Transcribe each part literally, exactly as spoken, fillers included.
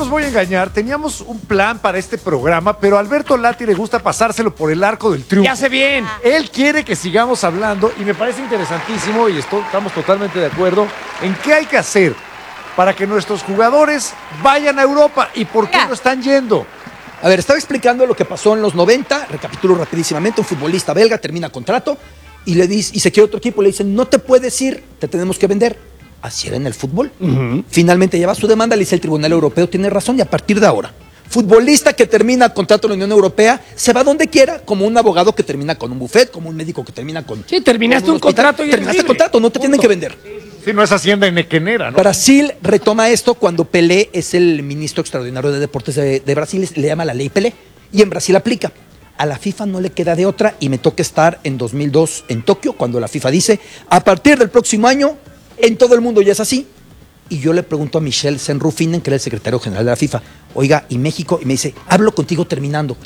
los voy a engañar. Teníamos un plan para este programa, pero a Alberto Lati le gusta pasárselo por el arco del triunfo. Ya sé bien. Él quiere que sigamos hablando y me parece interesantísimo y esto, estamos totalmente de acuerdo en qué hay que hacer para que nuestros jugadores vayan a Europa y por qué Ya. no están yendo. A ver, estaba explicando lo que pasó en los noventa, recapitulo rapidísimamente, un futbolista belga termina contrato y le dice, y se quiere otro equipo, le dicen, no te puedes ir, te tenemos que vender. Así era en el fútbol. Uh-huh. Finalmente lleva su demanda, le dice el Tribunal Europeo, tiene razón, y a partir de ahora, futbolista que termina contrato en la Unión Europea, se va donde quiera, como un abogado que termina con un buffet, como un médico que termina con... Sí, terminaste un, un contrato y terminaste el contrato, no te Punto. tienen que vender. Sí, no es hacienda enequenera, ¿no? Brasil retoma esto cuando Pelé es el ministro extraordinario de Deportes de, de Brasil, le llama la ley Pelé, y en Brasil aplica. A la FIFA no le queda de otra y me toca estar en dos mil dos en Tokio, cuando la FIFA dice, a partir del próximo año, en todo el mundo ya es así. Y yo le pregunto a Michel Senrufinen, que era el secretario general de la FIFA, oiga, ¿y México? Y me dice, hablo contigo terminando.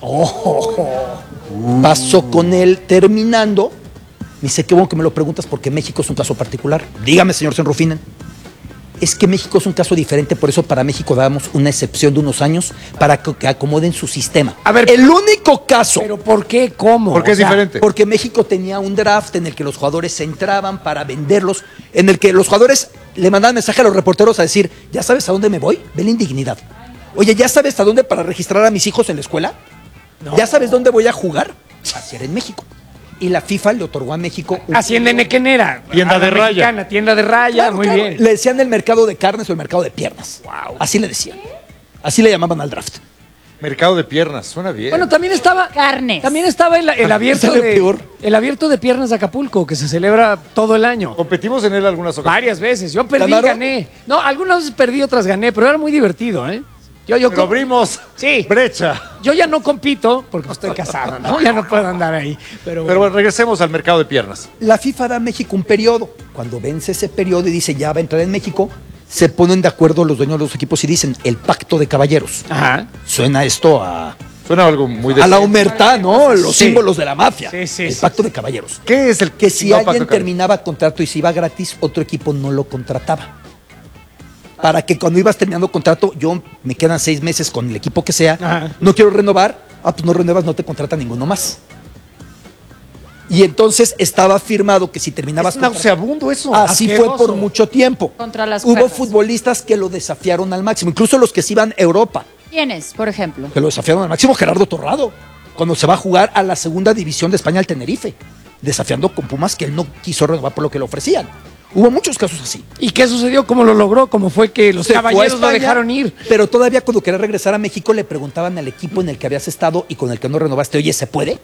Oh, uh. Paso con él terminando. Me dice, qué bueno que me lo preguntas porque México es un caso particular. Dígame, señor Senrufinen. Es que México es un caso diferente, por eso para México damos una excepción de unos años para que acomoden su sistema. A ver, el único caso. ¿Pero por qué? ¿Cómo? ¿Por qué es o sea, diferente? Porque México tenía un draft en el que los jugadores entraban para venderlos, en el que los jugadores le mandaban mensaje a los reporteros a decir, ¿ya sabes a dónde me voy? Ve la indignidad. Oye, ¿ya sabes a dónde para registrar a mis hijos en la escuela? No. ¿Ya sabes dónde voy a jugar? Así era en México. Y la FIFA le otorgó a México... Un Hacienda enequenera. Tienda de raya. Mexicana, tienda de raya, claro, muy claro. bien. Le decían el mercado de carnes o el mercado de piernas. Wow. Así le decían. Así le llamaban al draft. Mercado de piernas, suena bien. Bueno, también estaba... Carnes. También estaba el, el abierto ¿Sabe de... peor? El abierto de piernas de Acapulco, que se celebra todo el año. Competimos en él algunas ocasiones. Varias veces. Yo perdí, ¿Ganaron? gané. No, algunas veces perdí, otras gané, pero era muy divertido, ¿eh? Yo, yo Pero abrimos sí. brecha. Yo ya no compito porque estoy casado, ¿no? Ya no puedo andar ahí. Pero, Pero bueno, regresemos al mercado de piernas. La FIFA da a México un periodo. Cuando vence ese periodo y dice ya va a entrar en México, se ponen de acuerdo los dueños de los equipos y dicen el pacto de caballeros. Ajá. Suena esto a... Suena algo muy de... A la humertad, ¿no? Los Sí. símbolos de la mafia. Sí, sí, el sí, pacto sí. de caballeros. ¿Qué es el Que si no, alguien pacto de terminaba contrato y se iba gratis, otro equipo no lo contrataba. Para que cuando ibas terminando contrato, yo me quedan seis meses con el equipo que sea, Ajá. no quiero renovar, ah, pues no renuevas, no te contrata ninguno más. Y entonces estaba firmado que si terminabas Es nauseabundo eso. así Asqueroso. fue por mucho tiempo. Contra las Hubo cuerdas. futbolistas que lo desafiaron al máximo, incluso los que se iban a Europa, ¿Quiénes, por ejemplo? que lo desafiaron al máximo. Gerardo Torrado, cuando se va a jugar a la segunda división de España al Tenerife, desafiando con Pumas que él no quiso renovar por lo que le ofrecían. Hubo muchos casos así. ¿Y qué sucedió? ¿Cómo lo logró? ¿Cómo fue que los Se fue a caballeros lo España, dejaron ir? Pero todavía cuando quería regresar a México le preguntaban al equipo en el que habías estado y con el que no renovaste, oye, ¿se puede?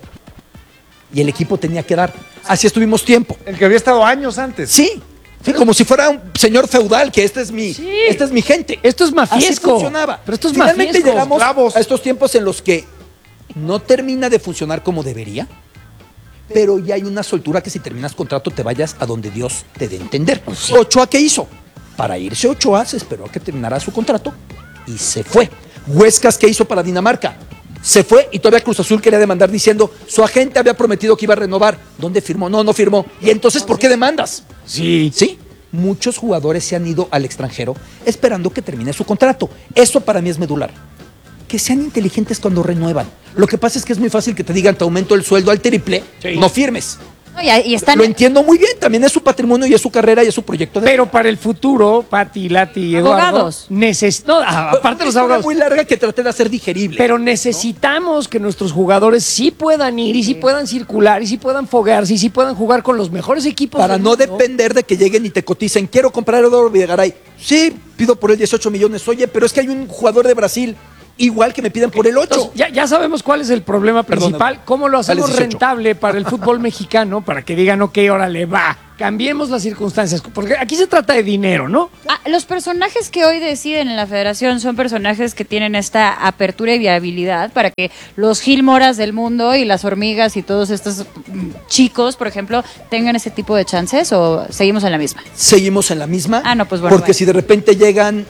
Y el equipo tenía que dar. Así estuvimos tiempo. El que había estado años antes. Sí, sí, como si fuera un señor feudal, que esta es mi, Sí. esta es mi gente. Esto es mafiesco. Así funcionaba. Pero esto es Finalmente mafiesco. llegamos Bravos. a estos tiempos en los que no termina de funcionar como debería, pero ya hay una soltura que si terminas contrato te vayas a donde Dios te dé a entender. Ochoa, ¿qué hizo? Para irse Ochoa se esperó a que terminara su contrato y se fue. Huescas, ¿qué hizo para Dinamarca? Se fue y todavía Cruz Azul quería demandar diciendo su agente había prometido que iba a renovar. ¿Dónde firmó? No, no firmó. ¿Y entonces por qué demandas? Sí. Sí, muchos jugadores se han ido al extranjero esperando que termine su contrato. Eso para mí es medular. Que sean inteligentes cuando renuevan. Lo que pasa es que es muy fácil que te digan te aumento el sueldo al triple, Sí. no firmes. No, y, y están... Lo entiendo muy bien, también es su patrimonio y es su carrera y es su proyecto de Pero para el futuro, Pati, Lati y Eduardo... Abogados. Neces no, a- aparte de los Es una abogados... muy larga que traté de hacer digerible. Pero necesitamos que nuestros jugadores sí puedan ir y sí puedan circular y sí puedan foguearse y sí puedan jugar con los mejores equipos para del no mundo. depender de que lleguen y te coticen, quiero comprar a Eduardo Videgaray. Sí, pido por él dieciocho millones. Oye, pero es que hay un jugador de Brasil igual que me piden por el ocho. Entonces, ya, ya sabemos cuál es el problema Perdón, principal, cómo lo hacemos dale dieciocho. rentable para el fútbol mexicano, para que digan, ok, órale, va, cambiemos las circunstancias, porque aquí se trata de dinero, ¿no? Ah, los personajes que hoy deciden en la federación son personajes que tienen esta apertura y viabilidad para que los Gil Moras del mundo y las hormigas y todos estos mm, chicos, por ejemplo, tengan ese tipo de chances o seguimos en la misma. Seguimos en la misma. Ah, no, pues bueno, Porque bueno. si de repente llegan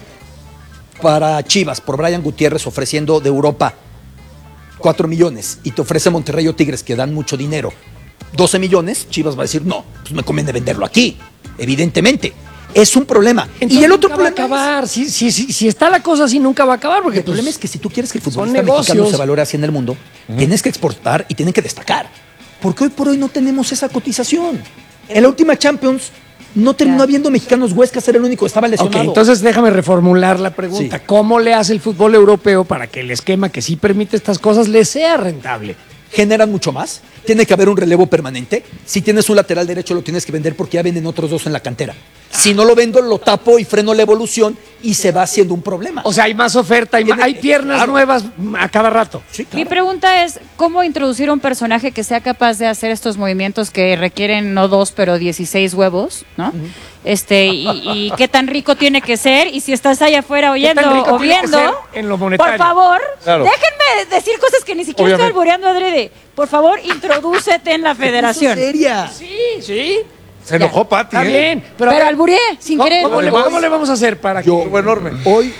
para Chivas por Brian Gutiérrez ofreciendo de Europa cuatro millones y te ofrece Monterrey o Tigres que dan mucho dinero, doce millones, Chivas va a decir, no, pues me conviene venderlo aquí, evidentemente. Es un problema. Entonces, y el otro nunca va a problema acabar. Si, si, si, si está la cosa así, nunca va a acabar. Porque El problema pues, es que si tú quieres que el son futbolista mexicano negocios. se valore así en el mundo, tienes que exportar y tienen que destacar. Porque hoy por hoy no tenemos esa cotización. En la última Champions no terminó Ya. habiendo mexicanos. Huescas era el único que estaba Ok, lesionado. entonces déjame reformular la pregunta. Sí. ¿Cómo le hace el fútbol europeo para que el esquema que sí permite estas cosas le sea rentable? Generan mucho más. Tiene que haber un relevo permanente. Si tienes un lateral derecho, lo tienes que vender porque ya venden otros dos en la cantera. Si no lo vendo, lo tapo y freno la evolución y se va haciendo un problema. O sea, hay más oferta, hay, ma- Tiene- hay piernas claro. nuevas a cada rato. Sí, Mi claro. pregunta es, ¿cómo introducir un personaje que sea capaz de hacer estos movimientos que requieren no dos, pero dieciséis huevos, ¿no? Este, y, y qué tan rico tiene que ser, y si estás allá afuera oyendo tan rico o tiene que viendo, ser en lo monetario? por favor, Claro. déjenme decir cosas que ni siquiera Obviamente. estoy albureando adrede. Por favor, introdúcete en la federación. Eso seria. Sí, sí. Se enojó Pati, Está ¿eh? bien. Pero, a ver, albureé, sin ¿cómo, querer. cómo le, Además- cómo le vamos a hacer para que... Yo Fue enorme. hoy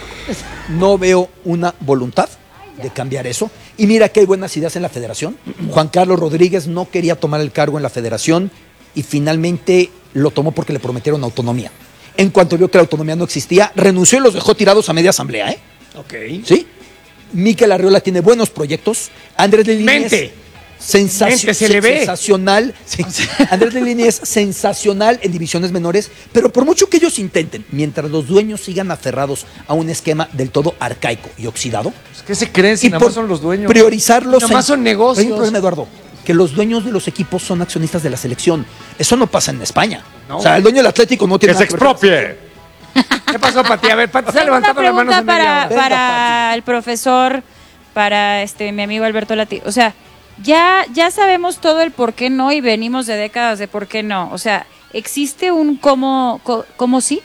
no veo una voluntad de cambiar eso. Y mira que hay buenas ideas en la federación. Juan Carlos Rodríguez no quería tomar el cargo en la federación y finalmente lo tomó porque le prometieron autonomía. En cuanto vio que la autonomía no existía, renunció y los dejó tirados a media asamblea, ¿eh? Ok. ¿Sí? Mikel Arriola tiene buenos proyectos. Andrés Lilini Mente. es sensacio- Mente, se le ve. sensacional. Sí. Andrés Lilini es sensacional en divisiones menores, pero por mucho que ellos intenten, mientras los dueños sigan aferrados a un esquema del todo arcaico y oxidado, ¿Qué se creen si y nada por más son los dueños? priorizarlos. Nada más en- son negocios. Hay un problema, Eduardo, que los dueños de los equipos son accionistas de la selección. Eso no pasa en España. No. O sea, el dueño del Atlético no ¡Que tiene se nada que ver. expropie! ¿Qué pasó, Pati? A ver, Pati está Tengo una levantando las manos pregunta en media para, hora. Venga, para el profesor, para este mi amigo Alberto Lati. O sea, ya, ya sabemos todo el por qué no y venimos de décadas de por qué no. O sea, ¿existe un cómo, co- cómo sí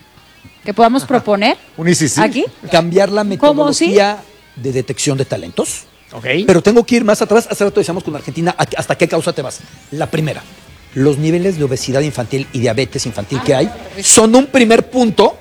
que podamos proponer Un y sí, sí. aquí? Cambiar la ¿Cómo sí? metodología de detección de talentos. Ok. Pero tengo que ir más atrás. Hace rato decíamos con Argentina, ¿a- ¿hasta qué causa te vas? La primera, los niveles de obesidad infantil y diabetes infantil que hay son un primer punto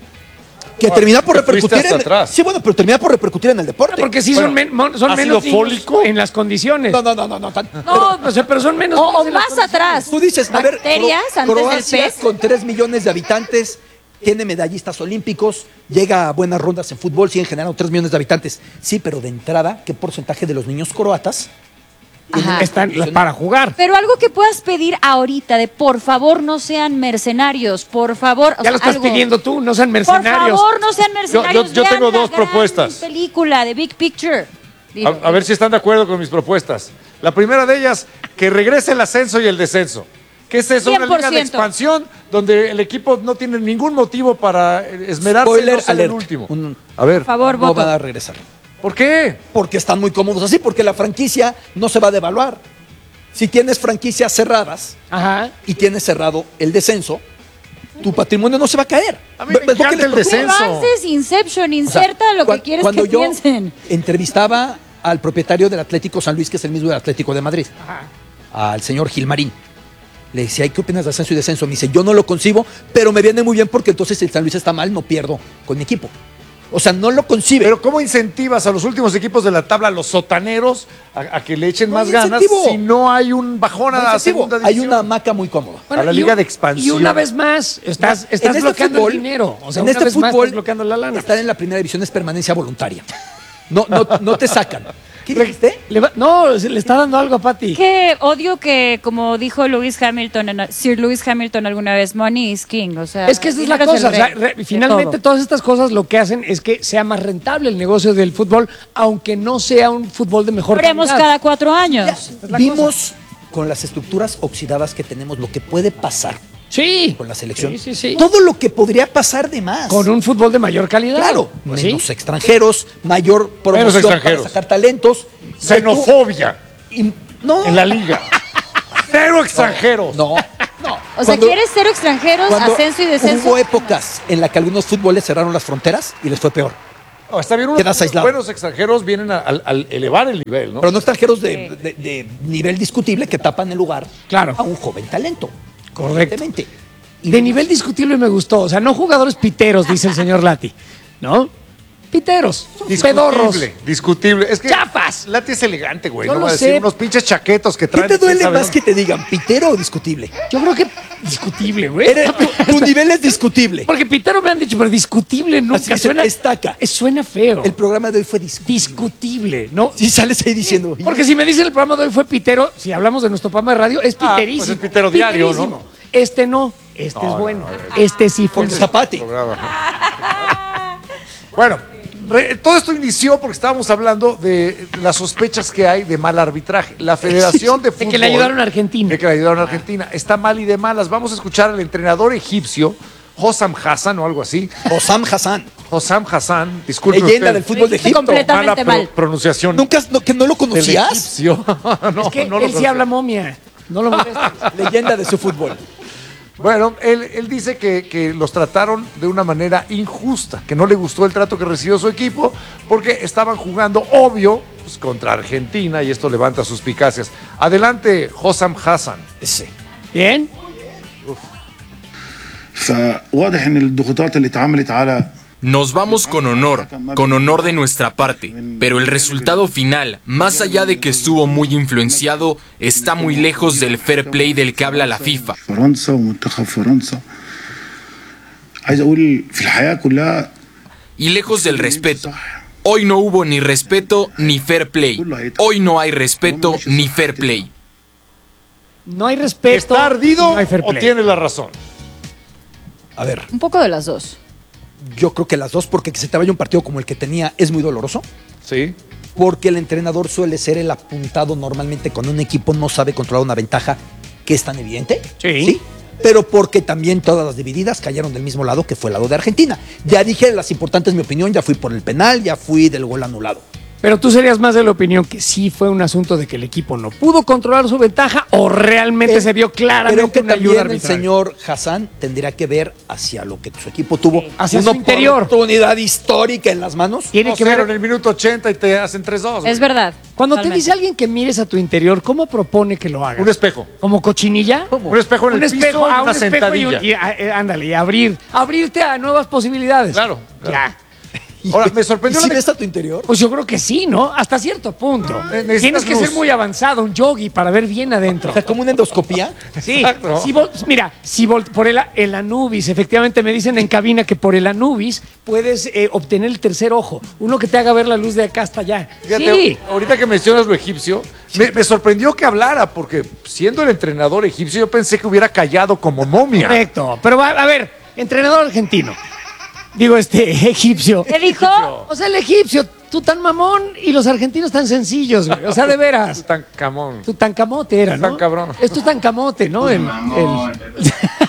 que Ah, termina por te fuiste repercutir hasta en, atrás. Sí, bueno, pero termina por repercutir en el deporte. Porque sí Bueno, son, men- mon- son ¿ácido menos niños fólico? en las condiciones. No, no, no, no, no. tan- No, o sea, pero son menos O, niños o en las más condiciones. atrás. Tú dices, a ver, bacterias Cro- antes del Croacia pez. con tres millones de habitantes, tiene medallistas olímpicos, llega a buenas rondas en fútbol, siguen generando tres millones de habitantes. Sí, pero de entrada, ¿qué porcentaje de los niños croatas Ajá. Están para jugar. Pero algo que puedas pedir ahorita de por favor no sean mercenarios, por favor. o Ya lo sea, estás algo- pidiendo tú, no sean Por mercenarios. favor no sean mercenarios. yo vean tengo la dos gran propuestas. Película de Big Picture. Digo, A, a ver si están de acuerdo con mis propuestas. La primera de ellas, que regrese el ascenso y el descenso. ¿Qué es eso? Una liga de cien por ciento. expansión donde el equipo no tiene ningún motivo para esmerarse en Spoiler no ser el alert. último. Un- A ver, Por favor, no voto. van a regresar? ¿por qué? Porque están muy cómodos así, porque la franquicia no se va a devaluar. Si tienes franquicias cerradas Ajá. y tienes cerrado el descenso, tu patrimonio no se va a caer. A mí me Ve- ve lo que encanta les el preocupa. descenso. Pero haces Inception, O sea, inserta lo cuan- que quieres cuando que yo piensen. entrevistaba al propietario del Atlético San Luis, que es el mismo del Atlético de Madrid, al señor Gilmarín, le decía, "Ay, ¿qué opinas de ascenso y descenso?" Me dice, yo no lo concibo, pero me viene muy bien porque entonces si el San Luis está mal, no pierdo con mi equipo. O sea, no lo concibe. Pero ¿cómo incentivas a los últimos equipos de la tabla, a los sotaneros, a, a que le echen No más hay ganas incentivo. si no hay un bajón No a la incentivo. segunda Hay división? una hamaca muy cómoda. A la y liga un- de expansión. Y una vez más, estás, En estás este bloqueando fútbol- el dinero. O sea, en una este vez más fútbol, estás bloqueando la lana. estar en la primera división es permanencia voluntaria. No, no, no te sacan. ¿Qué dijiste? Le va- no, se le está dando algo a Pati. Que odio que, como dijo Lewis Hamilton, en- Sir Lewis Hamilton alguna vez, money is king. O sea, Es que esa es la dinero cosa. el O sea, rey re- de finalmente todo. todas estas cosas lo que hacen es que sea más rentable el negocio del fútbol, aunque no sea un fútbol de mejor Veremos calidad. cada cuatro años. la Vimos con las estructuras oxidadas que tenemos lo que puede pasar Sí. con la selección. Sí, sí, sí. Todo lo que podría pasar de más. Con un fútbol de mayor calidad. Claro, Pues menos sí. extranjeros, mayor promoción para extranjeros. sacar talentos. Xenofobia Y- no, en la liga. Cero extranjeros. no, no. O sea, Cuando- ¿quieres cero extranjeros, cuando ascenso y descenso? Hubo épocas en las que algunos fútboles cerraron las fronteras y les fue peor. No, está bien, unos Quedas aislado. buenos extranjeros vienen a- al, al elevar el nivel, ¿no? Pero no extranjeros de, de- de nivel discutible que tapan el lugar Claro. a un joven talento. Correcto. Evidentemente. Y De nivel discutible me gustó. O sea, no jugadores piteros, dice el señor Lati. ¿No? Piteros, Discutible, pedorros. discutible. Es que ¡Chafas! Lati es elegante, güey. Yo No lo va a sé. decir unos pinches chaquetos que ¿Qué traen. te duele quién sabe más dónde. que te digan, pitero o discutible? Yo creo que discutible, güey. Eres- tu, tu nivel es discutible. Porque Pitero me han dicho, pero discutible nunca Así que suena. destaca. es- Suena feo. El programa de hoy fue discutible. Discutible, ¿no? Y sales ahí diciendo. Porque si me dicen el programa de hoy fue pitero, si hablamos de nuestro programa de radio, es Ah, piterísimo. pues es pitero diario, ¿no? Piterísimo. Este no, este No, es bueno. no, Este sí fue. Con Zapati. Programa. Bueno, re- todo esto inició porque estábamos hablando de las sospechas que hay de mal arbitraje. La Federación de De Fútbol. que le ayudaron a Argentina. De que le ayudaron a Argentina. Está mal y de malas. Vamos a escuchar al entrenador egipcio, Hossam Hassan o algo así. Osam Hassan, Hossam Hassan, disculpe. leyenda usted. del fútbol de Dijiste Egipto. completamente Mala pro- mal. pronunciación. ¿Nunca no, que no lo del conocías? egipcio. no, Es que no lo él sí conocía. habla momia. No lo molestes. Leyenda de su fútbol. Bueno, él, él dice que, que los trataron de una manera injusta, que no le gustó el trato que recibió su equipo porque estaban jugando, obvio, pues, contra Argentina y esto levanta suspicacias. Adelante, Hossam Hassan. Ese. ¿Bien? فواضح ان الضغوطات اللي اتعملت على Nos vamos con honor, con honor de nuestra parte, pero el resultado final, más allá de que estuvo muy influenciado, está muy lejos del fair play del que habla la FIFA. فرنسا ومنتخب فرنسا عايز اقول في الحياه كلها Y lejos del respeto. Hoy no hubo ni respeto ni fair play. Hoy no hay respeto ni fair play. No hay respeto. ¿Está ardido no hay fair o play. tiene la razón? A ver, Un poco de las dos. yo creo que las dos, porque que se te vaya un partido como el que tenía es muy doloroso. Sí. Porque el entrenador suele ser el apuntado normalmente cuando un equipo no sabe controlar una ventaja que es tan evidente. Sí. Pero porque también todas las divididas cayeron del mismo lado que fue el lado de Argentina. Ya dije las importantes, mi opinión, ya fui por el penal, ya fui del gol anulado. Pero tú serías más de la opinión que sí fue un asunto de que el equipo no pudo controlar su ventaja o realmente Eh, se vio Creo claramente que una ayuda también el arbitral. señor Hassan tendría que ver hacia lo que su equipo tuvo. Hacia una su interior. oportunidad histórica en las manos. Tiene que ver. en el minuto ochenta y te hacen tres dos. Es verdad. Cuando te totalmente. dice alguien que mires a tu interior, ¿cómo propone que lo hagas? Un espejo. ¿Como cochinilla? Un espejo en un el piso espejo, y ah, una un espejo y un- sentadilla. y, ah, eh, ándale, y abrir. Abrirte a nuevas posibilidades. Claro, claro. Ya. Ahora, me ¿Y sorprendió si la- ves a tu interior? Pues yo creo que sí, ¿no? Hasta cierto punto. Ne- necesitas Tienes que luz. ser muy avanzado, un yogi, para ver bien adentro. O sea, como una endoscopía. Sí, Exacto. si vol- mira, si vol- por el, el Anubis, efectivamente me dicen en cabina que por el Anubis puedes eh, obtener el tercer ojo, uno que te haga ver la luz de acá hasta allá. Fíjate, Sí, ahorita que mencionas lo egipcio, me, me sorprendió que hablara, porque siendo el entrenador egipcio, yo pensé que hubiera callado como momia. correcto. Pero va- a ver, entrenador argentino, digo este egipcio. ¿Qué dijo? O sea, el egipcio, tú tan mamón y los argentinos tan sencillos, güey. O sea, de veras. Tan camón. Tu tan camote era, ¿no? Tan cabrón. Es tu tan camote, ¿no? El- el-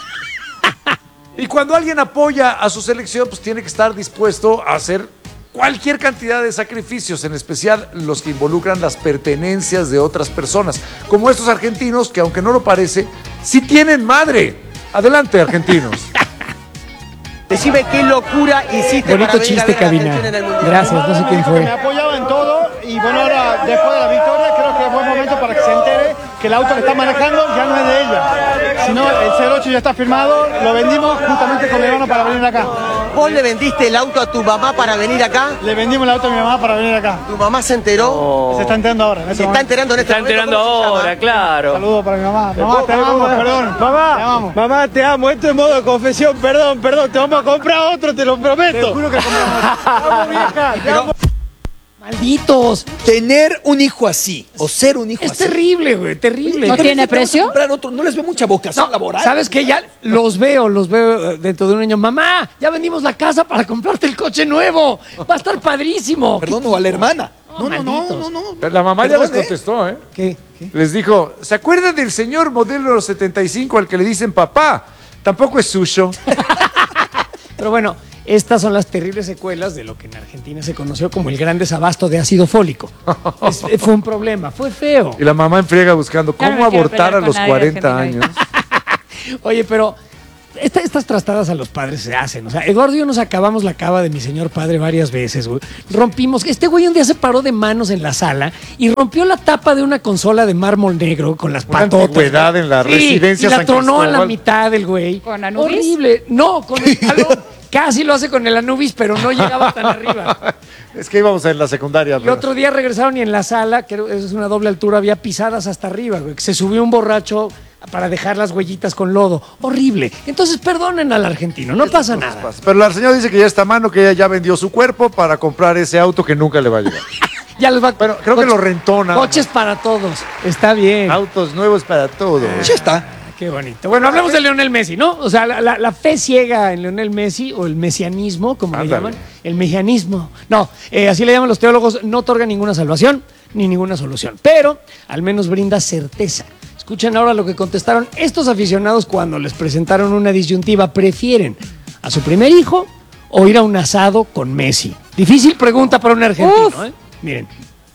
Y cuando alguien apoya a su selección, pues tiene que estar dispuesto a hacer cualquier cantidad de sacrificios, en especial los que involucran las pertenencias de otras personas, como estos argentinos que, aunque no lo parece, sí tienen madre. Adelante, argentinos. Decime qué locura hiciste Bonito para venir a chiste, ver a cabina. Argentina en el Mundial. Gracias, no sé quién Me fue. apoyaba en todo y bueno, ahora después de la victoria creo que es buen momento para que se entere que el auto que está manejando ya no es de ella. Sino el cero ocho ya está firmado, lo vendimos justamente con mi hermano para venir acá. ¿Vos le vendiste el auto a tu mamá para venir acá? Le vendimos el auto a mi mamá para venir acá. ¿Tu mamá se enteró? Se está enterando ahora. en este Se está momento. enterando en este Está momento. enterando ¿Cómo se llama? ahora, claro. Saludos para mi mamá. Mamá, te amamos, perdón. Mamá, te amamos. Mamá, te amo. Esto es modo de confesión. Perdón, perdón. Te vamos a comprar otro, te lo Te prometo. juro que compramos. Te amo, vieja, te amo. Malditos. Tener un hijo así o ser un hijo Es así. terrible, güey, terrible. ¿No Yo- tiene precio? Comprar otro, no les ve mucha vocación laboral. ¿Sabes qué? Ya los veo, los veo eh, dentro de un año. Mamá, ya vendimos la casa para comprarte el coche nuevo. Va a estar padrísimo. Perdón, o a la hermana. No, no, no, malditos. no, no. La mamá ya Perdón, les ¿eh? contestó, ¿eh? ¿Qué? ¿Qué? Les dijo, ¿se acuerdan del señor modelo setenta y cinco al que le dicen papá? Tampoco es suyo. Pero bueno, estas son las terribles secuelas de lo que en Argentina se conoció como el gran desabasto de ácido fólico. Es- eh, fue un problema, fue feo. Y la mamá en friega buscando Ya no cómo me quiero abortar pelear a con los nadie cuarenta argentino años. Oye, pero esta- estas trastadas a los padres se hacen. O sea, Eduardo y yo nos acabamos la cava de mi señor padre varias veces, güey. Rompimos. Este güey un día se paró de manos en la sala y rompió la tapa de una consola de mármol negro con las Una patotas. antigüedad güey. en la Sí, residencia y la San tronó a la Cristóbal. mitad el güey. ¿Con Anubis? Horrible. No, con el talón. Casi lo hace con el Anubis, pero no llegaba tan arriba. Es que íbamos en la secundaria. Y otro día regresaron y en la sala, que es una doble altura, había pisadas hasta arriba, güey. Se subió un borracho para dejar las huellitas con lodo. Horrible. Entonces perdonen al argentino, no pasa nada. Pasa. Pero la señora dice que ya está a mano, que ella ya vendió su cuerpo para comprar ese auto que nunca le va a llegar. Ya les va, pero creo coche, que lo rentó nada más. Coches para todos. Está bien. Autos nuevos para todos. Ya está. Qué bonito. Bueno, hablemos de Lionel Messi, ¿no? O sea, la, la, la fe ciega en Lionel Messi, o el mesianismo, como Ándale. le llaman. El mesianismo. No, eh, así le llaman los teólogos, no otorga ninguna salvación ni ninguna solución. Pero al menos brinda certeza. Escuchen ahora lo que contestaron estos aficionados cuando les presentaron una disyuntiva. ¿Prefieren a su primer hijo o ir a un asado con Messi? Difícil pregunta para un argentino, ¿eh? Miren.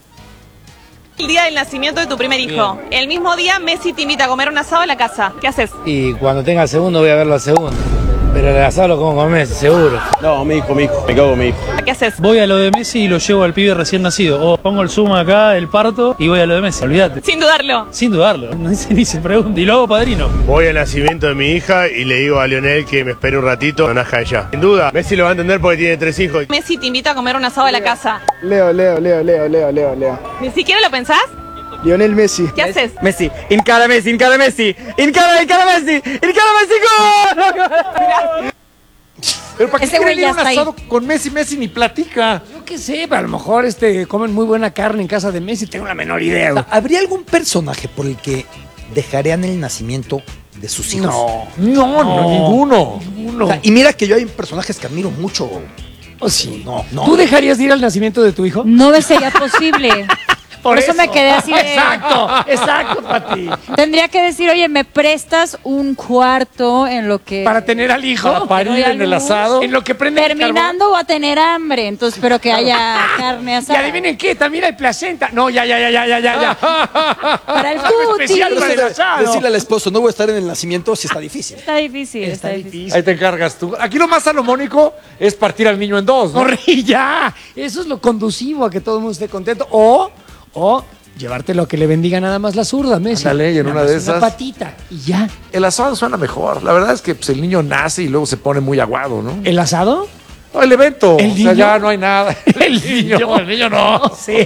El día del nacimiento de tu primer hijo. Bien. El mismo día Messi te invita a comer un asado en la casa. ¿Qué haces? Y cuando tenga el segundo voy a verlo al segundo. Pero el asado lo como con Messi, seguro. No, mi hijo, mi hijo. Me cago con mi hijo. ¿Qué haces? Voy a lo de Messi y lo llevo al pibe recién nacido. O pongo el zoom acá, el parto, y voy a lo de Messi. Olvídate. Sin dudarlo. Sin dudarlo. No dice ni se pregunta. Y lo hago padrino. Voy al nacimiento de mi hija y le digo a Lionel que me espere un ratito. No nazca ella. Sin duda, Messi lo va a entender porque tiene tres hijos. Messi te invita a comer un asado en la casa. Leo, Leo, Leo, Leo, Leo, Leo, Leo. ¿Ni siquiera lo pensás? Lionel Messi. ¿Qué haces? Messi, incara Messi, incara Messi, incara, incara Messi, incara Messi, gol. Pero ¿para qué Ese quieren güey ir a ya un está ahí. asado con Messi? Messi ni platica. Yo qué sé, a lo mejor este, comen muy buena carne en casa de Messi, tengo la menor idea. Güey. ¿Habría algún personaje por el que dejarían el nacimiento de sus hijos? No, No, no, ninguno. ninguno. O sea, y mira que yo hay personajes que admiro mucho. Oh, sí. No, no. ¿Tú dejarías de ir al nacimiento de tu hijo? No me sería posible. Por, eso, me quedé así de... Exacto, exacto, Pati. Tendría que decir, oye, ¿me prestas un cuarto en lo que... Para tener al hijo. Para parir doy a en el luz? asado. En lo que prende el Terminando voy a tener hambre, entonces, pero que haya carne Y asada. adivinen qué, también hay placenta. No, ya, ya, ya, ya, ya, ya. ya. Para el Algo cutis. especial para el asado. Decirle al esposo, no voy a estar en el nacimiento, si está difícil. Está difícil, está, Está difícil. difícil. Ahí te encargas tú. Aquí lo más salomónico es partir al niño en dos, ¿no? Corre, ya. Eso es lo conducivo a que todo el mundo esté contento. O, o llevártelo a que le bendiga nada más la zurda, Messi. Ándale, y en Nada una de más esas- Una patita y ya. El asado suena mejor. La verdad es que pues, el niño nace y luego se pone muy aguado, ¿no? ¿El asado? No, el evento. ¿El o sea, niño? ya no hay nada. El niño. El niño no. Sí.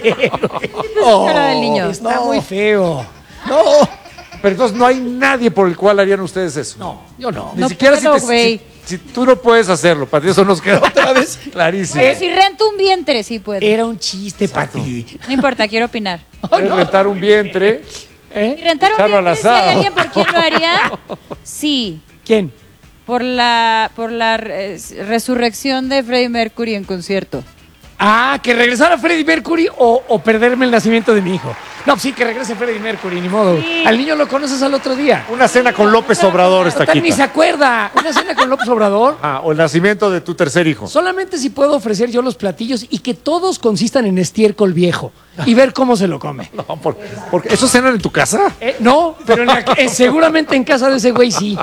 Cara del niño. Está muy feo. No. Pero entonces no hay nadie por el cual harían ustedes eso. No, yo no. Ni No siquiera puedo, si, te- güey. si, si tú no puedes hacerlo, para ti eso nos queda otra vez clarísimo. Pero si rento un vientre, sí puedo. Era un chiste, Pati. No importa, quiero opinar. Puedes rentar un vientre. ¿Eh? ¿Y rentar un Echarlo al vientre, si hay asado. alguien por quién lo haría? Sí. ¿Quién? Por la, por la eh, resurrección de Freddie Mercury en concierto. Ah, que regresara Freddie Mercury o, o perderme el nacimiento de mi hijo. No, sí, que regrese Freddie Mercury, ni modo. Sí. Al niño lo conoces al otro día. Una cena con López Obrador está Total, aquí. ni se acuerda. Una cena con López Obrador. Ah, o el nacimiento de tu tercer hijo. Solamente si puedo ofrecer yo los platillos y que todos consistan en estiércol viejo y ver cómo se lo come. No, por- porque ¿eso cenan en tu casa? Eh, no, pero en la- eh, seguramente en casa de ese güey sí.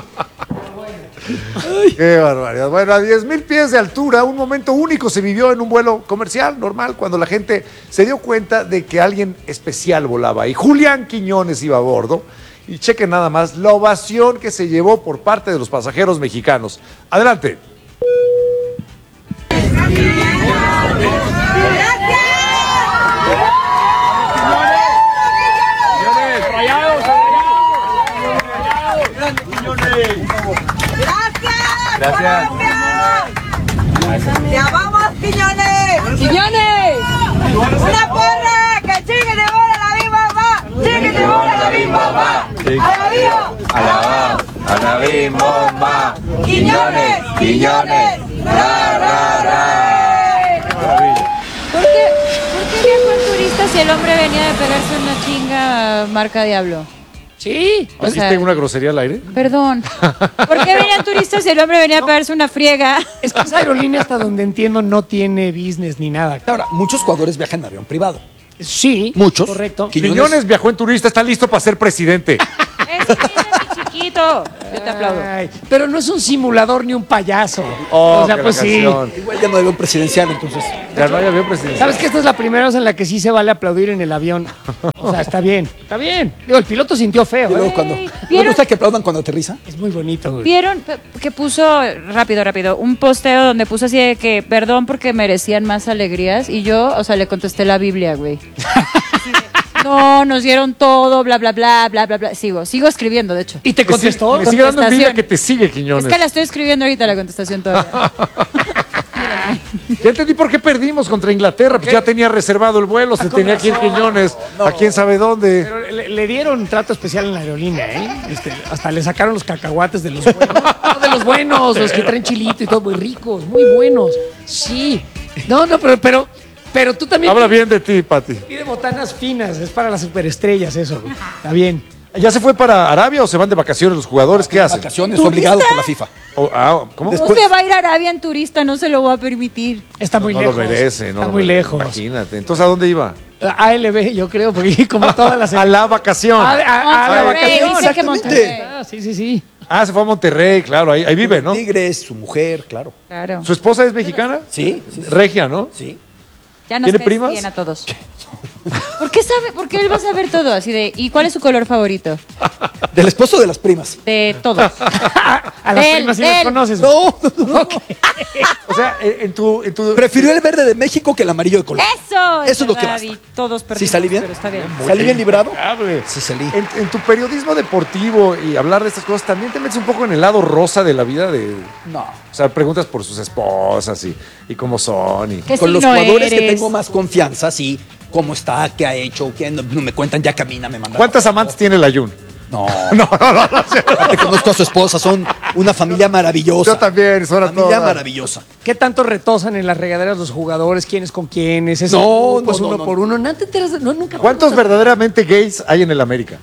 Qué barbaridad. Bueno, a diez mil pies de altura, un momento único se vivió en un vuelo comercial normal cuando la gente se dio cuenta de que alguien especial volaba y Julián Quiñones iba a bordo. Y chequen nada más la ovación que se llevó por parte de los pasajeros mexicanos. Adelante. Gracias. ¡Te amamos, Quiñones! ¡Quiñones! ¡Una porra! ¡Que chique te bola la misma mamá! ¡Chique te bola la misma mamá! ¡A la viva! A la, a la bimba, ¡Quiñones! ¡Quiñones! ¡Ra, ra, ra! ¿Por qué, ¿Por qué viajó el turista si el hombre venía de pegarse una chinga marca Diablo? Sí. O ¿Hiciste sea, una grosería al aire? perdón. ¿Por qué venían turistas si el hombre venía a pegarse una friega? Es que esa aerolínea, hasta donde entiendo, no tiene business ni nada. Ahora, muchos jugadores viajan en avión privado. Sí. Muchos. Correcto. Quiñones viajó en turista, está listo para ser presidente. Es que tiene mi chiquito. bonito. Yo te aplaudo. Ay, pero no es un simulador ni un payaso. Oh, o sea, qué pues sí. vacación. Igual ya no hay avión presidencial, entonces. Ya no hay avión presidencial. ¿Sabes que esta es la primera vez en la que sí se vale aplaudir en el avión? O sea, está bien, está bien. Digo, el piloto sintió feo. Y luego ¿eh? cuando. ¿vieron? ¿No gusta que aplaudan cuando aterriza? Es muy bonito, güey. ¿Vieron que puso, rápido, rápido, un posteo donde puso así de que perdón porque merecían más alegrías? Y yo, o sea, le contesté la Biblia, güey. Así de, no, nos dieron todo, bla, bla, bla, bla, bla, bla. Sigo, sigo escribiendo, de hecho. ¿Y te contestó? Me sigue dando envidia que te sigue, Quiñones. Es que la estoy escribiendo ahorita la contestación todavía. Ya entendí por qué perdimos contra Inglaterra. Pues ya tenía reservado el vuelo, se tenía que ir Quiñones No. a quién sabe dónde. Pero le, le dieron trato especial en la aerolínea, ¿eh? Este, hasta le sacaron los cacahuates de los buenos. No, de los buenos, los que traen chilito y todo, muy ricos, muy buenos. Sí. No, no, pero, pero, pero tú también. Habla bien de ti, Pati. Pide botanas finas, es para las superestrellas eso, güey. Está bien. ¿Ya se fue para Arabia o se van de vacaciones los jugadores? ¿Qué hacen? Vacaciones, ¿Turista? obligado por la FIFA. Oh, ah, ¿Cómo? No se va a ir a Arabia en turista, no se lo voy a permitir. Está muy no lejos. lo merece, no Está lo muy merece, lejos. Imagínate. Entonces, ¿a dónde iba? A L B, yo creo, porque como todas las. A la vacación. A, a- a la Monterrey, vacación. dice que Exactamente. Monterrey. Ah, sí, sí, sí. Ah, se fue a Monterrey, claro, ahí, ahí vive, ¿no? Tigres, su mujer, claro. Claro. ¿Su esposa es mexicana? Sí, sí, sí. Regia, ¿no? Sí. Ya nos ¿Tiene caes primas? bien a todos. ¿Por qué sabe? ¿Por qué él va a saber todo? Así de, ¿y cuál es su color favorito? ¿Del esposo o de las primas? De todos. A las Del- primas sí del- las conoces. No, no, no. O sea, en en tu, en tu... Prefirió el verde de México que el amarillo de Colombia. Eso. Eso es lo que verdad, basta. y todos perdimos, ¿Sí salí bien? pero está bien. ¿Salí bien librado? Impecable. Sí, salí. En, en tu periodismo deportivo y hablar de estas cosas, ¿también te metes un poco en el lado rosa de la vida de...? No. O sea, preguntas por sus esposas y, y cómo son y... ¿Qué Con los signo jugadores que eres? tengo más confianza, sí. ¿Cómo está? ¿Qué ha hecho? ¿Qué no, no me cuentan? Ya camina, me mandan. ¿Cuántas amantes tiene el Ayun? No. no, no, no. no Te conozco a su esposa, son una familia maravillosa. Yo también, son a Familia todas. maravillosa. ¿Qué tanto retosan en las regaderas los jugadores? ¿Quiénes con quiénes? ¿Es No, un- pues no, no, uno no. por uno. No te enteras de- no, nunca. ¿Cuántos verdaderamente gays hay en el América?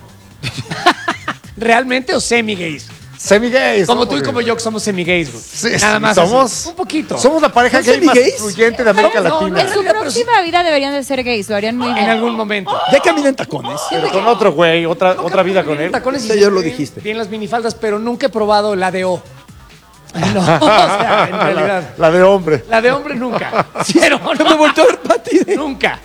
¿Realmente o semi-gays? Semi-gays. Como ¿no? tú y como yo que somos semi-gays, güey. Sí, Nada sí, más. somos- así. Un poquito. Somos la pareja ¿Son gay más semi-gays? influyente de América No, no, Latina. En su próxima vida deberían de ser gays, lo harían muy En bien. algún momento. Ya camina en tacones. Pero con otro güey, otra, otra vida con él. Tacones y Sí, ya lo bien- dijiste. Bien las minifaldas, pero nunca he probado la de O. No, o sea, en realidad. La, la de hombre. La de hombre nunca. Pero No me volteó a ver, Pati. nunca.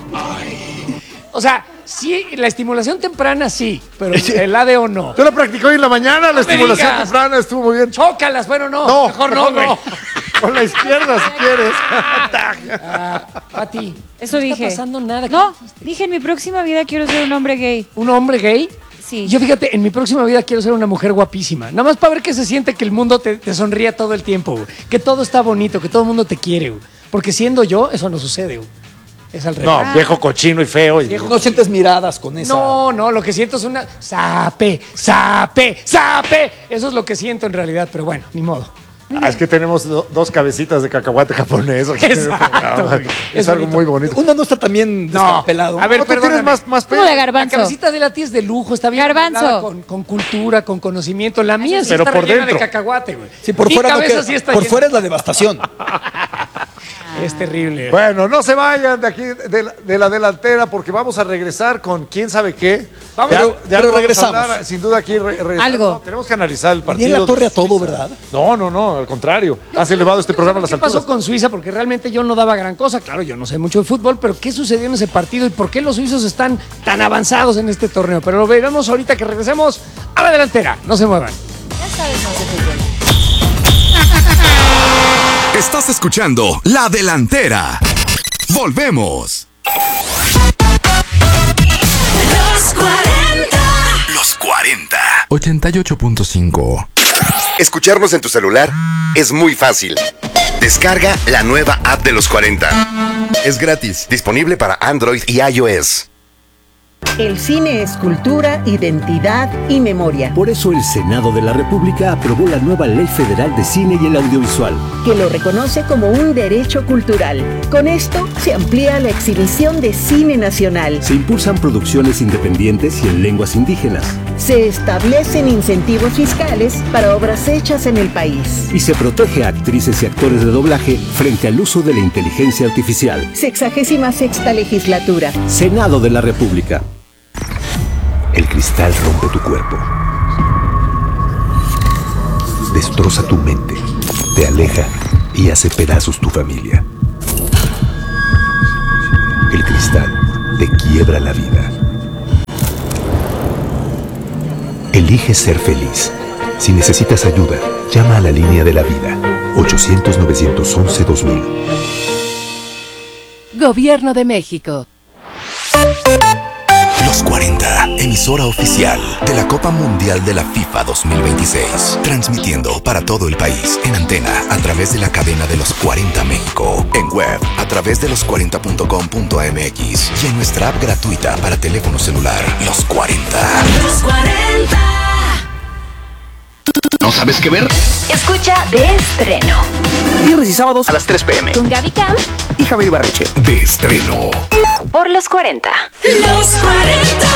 O sea, sí, la estimulación temprana sí, pero el A D O no. Yo la practicé hoy en la mañana, la me estimulación digas. temprana estuvo muy bien. Chócalas, bueno, no. No, mejor no, güey. Con la izquierda, si quieres. Ah, Pati, Eso no dije. está pasando nada. No, dije en mi próxima vida quiero ser un hombre gay. ¿Un hombre gay? Sí. Yo fíjate, en mi próxima vida quiero ser una mujer guapísima. Nada más para ver que se siente que el mundo te, te sonríe todo el tiempo, güey. Que todo está bonito, que todo el mundo te quiere, güey. Porque siendo yo, eso no sucede, güey. Es al revés. No, viejo cochino y feo. Y... No sientes miradas con esa. No, no, lo que siento es una sape, sape, sape. Eso es lo que siento en realidad, pero bueno, ni modo. Ah, es que tenemos do- dos cabecitas de cacahuate japonés. aquí en el Exacto, programa. güey. Es, Es algo bonito. muy bonito. Uno no está también descapelado. A ver, No, tú tienes perdóname. más, más Como pelo. de La garbanzo. cabecita de la tía es de lujo, está bien Garbanzo. arreglada Con, con cultura, con conocimiento. La mía sí Pero está por rellena dentro. de cacahuate, güey. Sí, por Mi fuera no cabeza queda- sí está Por llena. fuera es la devastación. Es terrible. Bueno, no se vayan de aquí, de la, de la delantera, porque vamos a regresar con quién sabe qué. Vamos, Ya- pero- ya pero vamos a regresamos. hablar, sin duda aquí. re- re- Algo. no, tenemos que analizar el Ni en partido. la torre a todo, ¿verdad? No, no, no, al contrario. Has elevado este programa a las ¿Qué alturas. pasó con Suiza? Porque realmente yo no daba gran cosa. Claro, yo no sé mucho de fútbol, pero ¿qué sucedió en ese partido y por qué los suizos están tan avanzados en este torneo? Pero lo veremos ahorita que regresemos a la delantera. No se muevan. Ya sabes más de fútbol. Estás escuchando La Delantera. Volvemos. Los cuarenta. Los cuarenta. ochenta y ocho punto cinco. Escucharnos en tu celular es muy fácil. Descarga la nueva app de los cuarenta. Es gratis, disponible para Android y iOS. El cine es cultura, identidad y memoria. Por eso el Senado de la República aprobó la nueva Ley Federal de Cine y el Audiovisual, Que lo reconoce como un derecho cultural. Con esto se amplía la exhibición de cine nacional. se impulsan producciones independientes y en lenguas indígenas, Se establecen incentivos fiscales para obras hechas en el país. y se protege a actrices y actores de doblaje frente al uso de la inteligencia artificial. Sexagésima sexta legislatura. Senado de la República. El cristal rompe tu cuerpo, destroza tu mente, te aleja y hace pedazos tu familia. El cristal te quiebra la vida. Elige ser feliz. Si necesitas ayuda, llama a la línea de la vida. ochocientos, novecientos once, dos mil. Gobierno de México. Los cuarenta, emisora oficial de la Copa Mundial de la FIFA dos mil veintiséis. Transmitiendo para todo el país en antena a través de la cadena de Los cuarenta México. En web a través de los cuarenta punto com punto m x y en nuestra app gratuita para teléfono celular. Los cuarenta. Los cuarenta. ¿No sabes qué ver? Escucha De Estreno. Viernes y sábados a las tres p m Con Gaby Camp y Javier Ibarreche. De estreno. por Los cuarenta. Los cuarenta.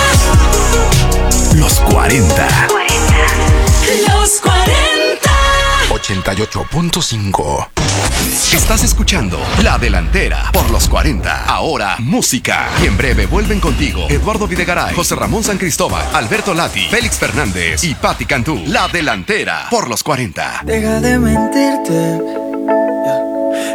Los cuarenta. Los cuarenta. ochenta y ocho punto cinco. Estás escuchando La Delantera por Los cuarenta. Ahora, música. Y en breve vuelven contigo Eduardo Videgaray, José Ramón San Cristóbal, Alberto Lati, Félix Fernández y Patti Cantú. La Delantera por Los cuarenta. Deja de mentirte.